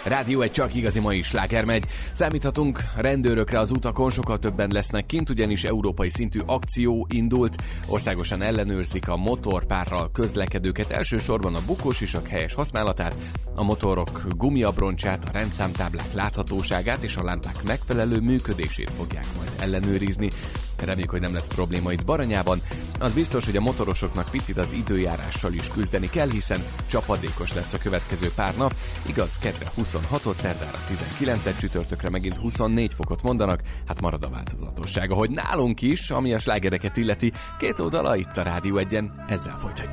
Rádió egy csak igazi mai sláger megy. Számíthatunk rendőrökre az utakon, sokkal többen lesznek kint, ugyanis európai szintű akció indult. Országosan ellenőrzik a motorpárral közlekedőket, elsősorban a bukósisak helyes használatát, a motorok gumiabroncsát, a rendszámtáblák láthatóságát és a lámpák megfelelő működését fogják majd ellenőrizni. Reméljük, hogy nem lesz probléma itt Baranyában. Az biztos, hogy a motorosoknak picit az időjárással is küzdeni kell, hiszen csapadékos lesz a következő pár nap. Igaz, kedre 26-ot, szerdára 19-et, csütörtökre megint 24 fokot mondanak, hát marad a változatosság. Ahogy nálunk is, ami a slágereket illeti, két oldala itt a Rádió 1-en, ezzel folytatjuk.